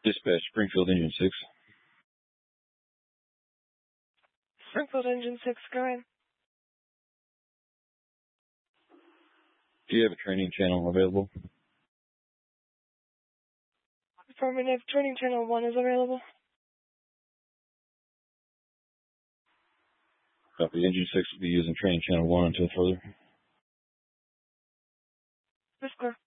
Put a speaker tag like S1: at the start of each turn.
S1: Dispatch, Springfield Engine 6.
S2: Springfield Engine 6, go ahead.
S1: Do you have a training channel available?
S2: Affirmative, training channel 1 is available.
S1: Copy. Engine 6 will be using training channel 1 until further.
S2: That's clear.